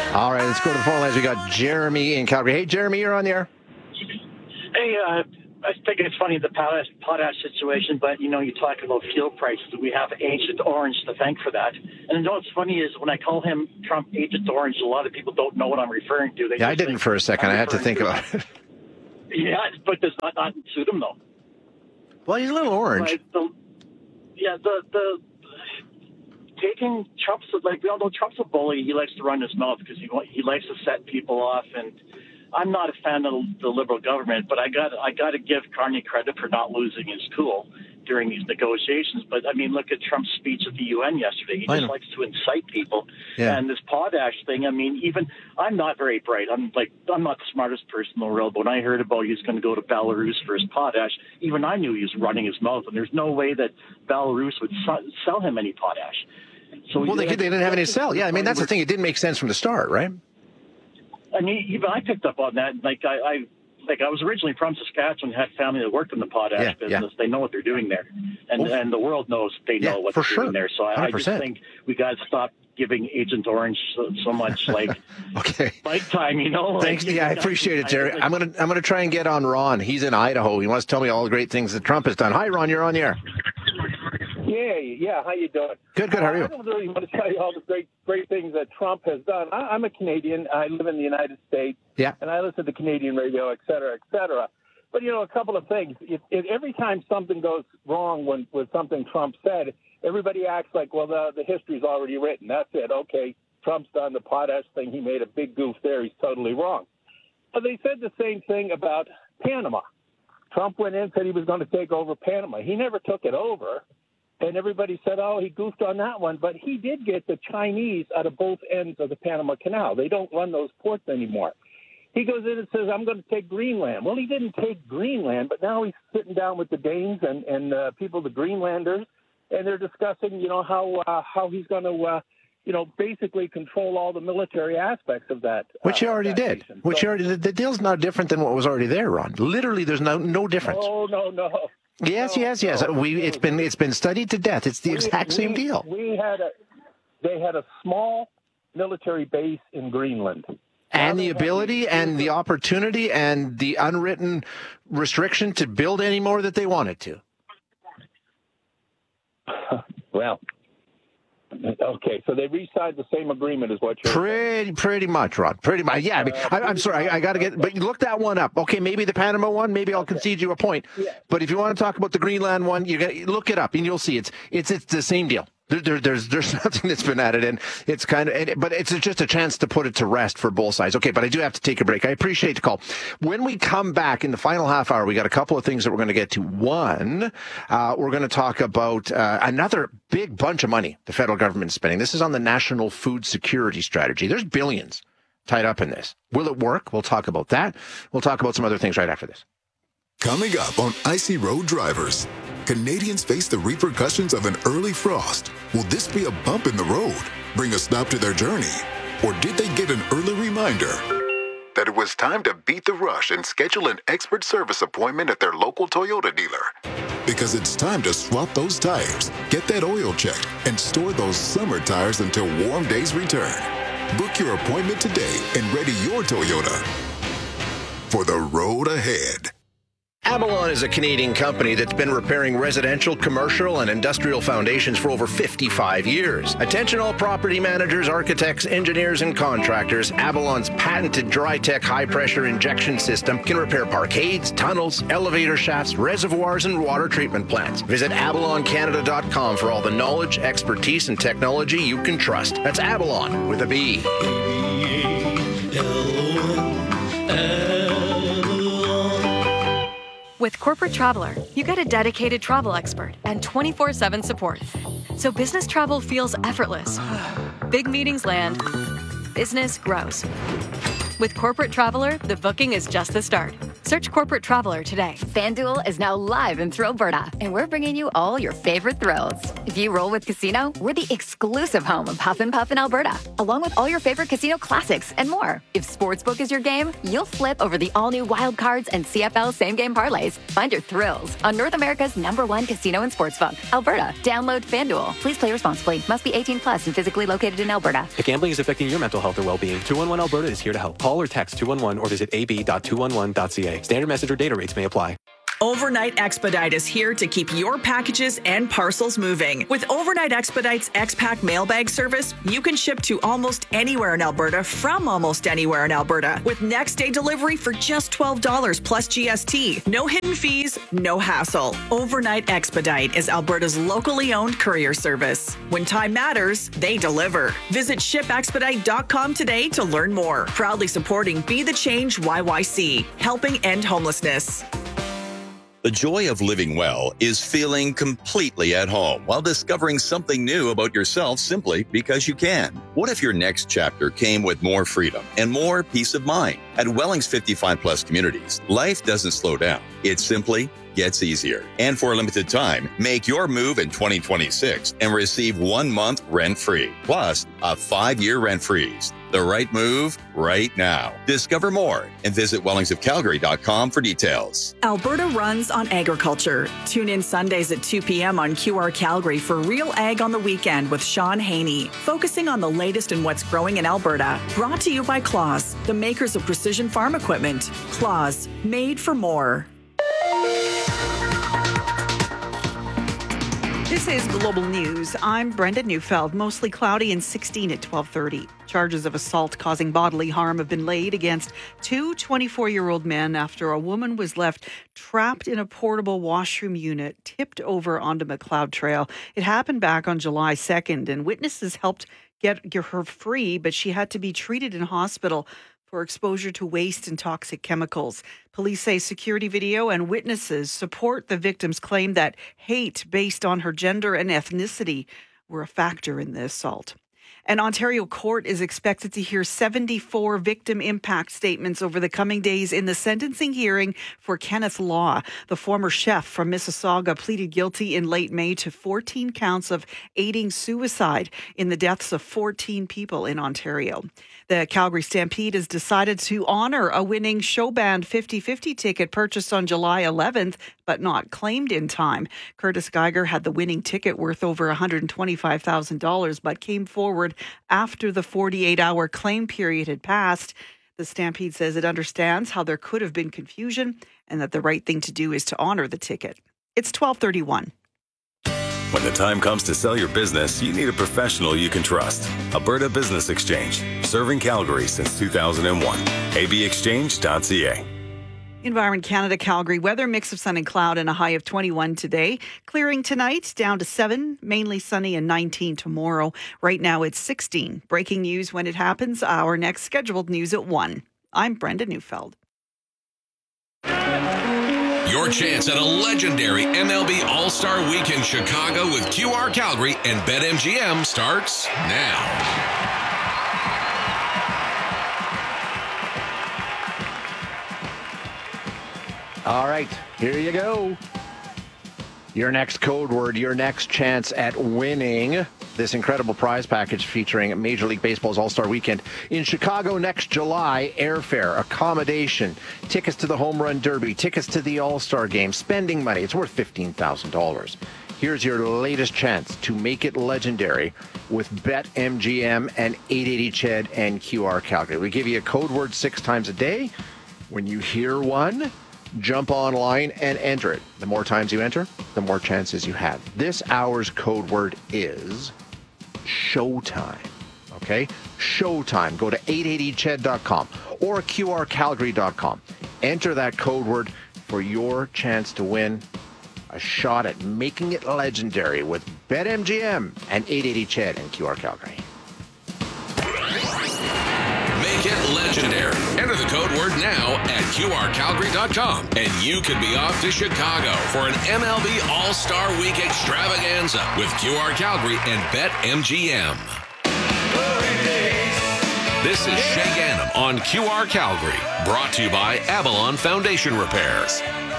All right, let's go to the phone lines. We got Jeremy in Calgary. Hey, Jeremy, you're on the air. Hey, I think it's funny, the potash situation, but, you talk about fuel prices. We have Agent Orange to thank for that. And what's funny is when I call him Trump Agent Orange, a lot of people don't know what I'm referring to. I didn't for a second. I had to think about it. Yeah, but does not suit him, though. Well, he's a little orange. The taking Trump's, we all know Trump's a bully. He likes to run his mouth because he likes to set people off. And I'm not a fan of the Liberal government, but I got to give Carney credit for not losing his cool during these negotiations. But I mean, look at Trump's speech at the UN yesterday. He just likes to incite people. Yeah. And this potash thing. I mean, even I'm not very bright. I'm not the smartest person in the world. But when I heard about he's going to go to Belarus for his potash, even I knew he was running his mouth. And there's no way that Belarus would sell him any potash. So they didn't have any to sell. Yeah, I mean, that's the thing. It didn't make sense from the start, right? I mean, even I picked up on that. I was originally from Saskatchewan, had family that worked in the potash business. Yeah. They know what they're doing there, and the world knows they know what they're doing there. So I just think we got to stop giving Agent Orange so much okay fight time. Thanks. I appreciate it, Jerry. I'm gonna try and get on Ron. He's in Idaho. He wants to tell me all the great things that Trump has done. Hi, Ron. You're on the air. Yeah. How you doing? Good. How are you? I don't really want to tell you all the great things that Trump has done. I'm a Canadian. I live in the United States. Yeah. And I listen to Canadian radio, et cetera, et cetera. But, a couple of things. Every time something goes wrong with something Trump said, everybody acts like, well, the history's already written. That's it. Okay, Trump's done the potash thing. He made a big goof there. He's totally wrong. But they said the same thing about Panama. Trump went in and said he was going to take over Panama. He never took it over. And everybody said, oh, he goofed on that one. But he did get the Chinese out of both ends of the Panama Canal. They don't run those ports anymore. He goes in and says, I'm going to take Greenland. Well, he didn't take Greenland, but now he's sitting down with the Danes and people, the Greenlanders, and they're discussing, how he's going to, basically control all the military aspects of that. Which he already did. The deal's not different than what was already there, Ron. Literally, there's no difference. Oh, no. Yes. It's been studied to death. It's the exact same deal. They had a small military base in Greenland. And the ability and the opportunity and the unwritten restriction to build any more that they wanted to. Well, okay, so they re-signed the same agreement as what you're pretty much, Ron. Pretty much. Yeah, I mean, I'm sorry, I got to get, but look that one up. Okay, maybe the Panama one, maybe I'll concede you a point. Yeah. But if you want to talk about the Greenland one, you got look it up and you'll see it's the same deal. There's nothing that's been added in. It's but it's just a chance to put it to rest for both sides. Okay, but I do have to take a break. I appreciate the call. When we come back in the final half hour, we got a couple of things that we're going to get to. One, we're going to talk about another big bunch of money the federal government is spending. This is on the National Food Security Strategy. There's billions tied up in this. Will it work? We'll talk about that. We'll talk about some other things right after this. Coming up on Icy Road Drivers, Canadians face the repercussions of an early frost. Will this be a bump in the road, bring a stop to their journey? Or did they get an early reminder that it was time to beat the rush and schedule an expert service appointment at their local Toyota dealer? Because it's time to swap those tires, get that oil checked, and store those summer tires until warm days return. Book your appointment today and ready your Toyota for the road ahead. Avalon is a Canadian company that's been repairing residential, commercial, and industrial foundations for over 55 years. Attention all property managers, architects, engineers, and contractors. Avalon's patented DryTech high-pressure injection system can repair parkades, tunnels, elevator shafts, reservoirs, and water treatment plants. Visit avaloncanada.com for all the knowledge, expertise, and technology you can trust. That's Avalon with a B. With Corporate Traveler, you get a dedicated travel expert and 24/7 support. So business travel feels effortless. Big meetings land. Business grows. With Corporate Traveler, the booking is just the start. Search Corporate Traveler today. FanDuel is now live in Thrillberta, and we're bringing you all your favorite thrills. If you roll with Casino, we're the exclusive home of Huff and Puff in Alberta, along with all your favorite casino classics and more. If Sportsbook is your game, you'll flip over the all-new Wild Cards and CFL same-game parlays. Find your thrills on North America's #1 casino and sportsbook, Alberta. Download FanDuel. Please play responsibly. Must be 18 plus and physically located in Alberta. If gambling is affecting your mental health or well-being, 211 Alberta is here to help. Call or text 211 or visit ab.211.ca. Standard message or data rates may apply. Overnight Expedite is here to keep your packages and parcels moving. With Overnight Expedite's X-Pack mailbag service, you can ship to almost anywhere in Alberta from almost anywhere in Alberta with next-day delivery for just $12 plus GST. No hidden fees, no hassle. Overnight Expedite is Alberta's locally owned courier service. When time matters, they deliver. Visit shipexpedite.com today to learn more. Proudly supporting Be the Change YYC, helping end homelessness. The joy of living well is feeling completely at home while discovering something new about yourself simply because you can. What if your next chapter came with more freedom and more peace of mind? At Welling's 55 Plus communities, life doesn't slow down. It simply gets easier. And for a limited time, make your move in 2026 and receive 1 month rent-free, plus a 5-year rent freeze. The right move right now. Discover more and visit wellingsofcalgary.com for details. Alberta runs on agriculture. Tune in Sundays at 2 p.m. on QR Calgary for Real Ag on the Weekend with Sean Haney, focusing on the latest in what's growing in Alberta. Brought to you by Claas, the makers of precision farm equipment. Claas, made for more. This is Global News. I'm Brenda Neufeld. Mostly cloudy and 16 at 12:30. Charges of assault causing bodily harm have been laid against two 24-year-old men after a woman was left trapped in a portable washroom unit tipped over onto McLeod Trail. It happened back on July 2nd, and witnesses helped get her free, but she had to be treated in hospital for exposure to waste and toxic chemicals. Police say security video and witnesses support the victim's claim that hate based on her gender and ethnicity were a factor in the assault. An Ontario court is expected to hear 74 victim impact statements over the coming days in the sentencing hearing for Kenneth Law. The former chef from Mississauga pleaded guilty in late May to 14 counts of aiding suicide in the deaths of 14 people in Ontario. The Calgary Stampede has decided to honour a winning Showband 50/50 ticket purchased on July 11th, but not claimed in time. Curtis Geiger had the winning ticket worth over $125,000, but came forward after the 48-hour claim period had passed. The Stampede says it understands how there could have been confusion and that the right thing to do is to honour the ticket. It's 12:31. When the time comes to sell your business, you need a professional you can trust. Alberta Business Exchange, serving Calgary since 2001. abexchange.ca. Environment Canada, Calgary. Weather, mix of sun and cloud and a high of 21 today. Clearing tonight, down to 7, mainly sunny and 19 tomorrow. Right now it's 16. Breaking news when it happens. Our next scheduled news at 1. I'm Brenda Neufeld. Your chance at a legendary MLB All-Star Week in Chicago with QR Calgary and BetMGM starts now. All right, here you go. Your next code word, your next chance at winning this incredible prize package featuring Major League Baseball's All-Star Weekend in Chicago next July. Airfare, accommodation, tickets to the Home Run Derby, tickets to the All-Star Game, spending money. It's worth $15,000. Here's your latest chance to make it legendary with BetMGM and 880 CHED and QR Calgary. We give you a code word 6 times a day. When you hear one, jump online and enter it. The more times you enter, the more chances you have. This hour's code word is Showtime. Okay? Showtime. Go to 880ched.com or qrcalgary.com. Enter that code word for your chance to win a shot at making it legendary with BetMGM and 880 CHED and QR Calgary. Make it legendary. Enter the code word now at qrcalgary.com and you could be off to Chicago for an MLB All-Star Week extravaganza with QR Calgary and BetMGM. This is Shay Annam on QR Calgary, brought to you by Avalon Foundation Repairs.